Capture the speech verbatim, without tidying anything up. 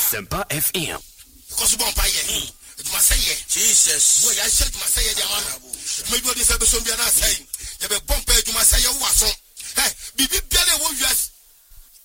Asempa F M. Because you won't buy it. You must say it. Jesus. Well, I said, you must say it. Maybe what is ever so be an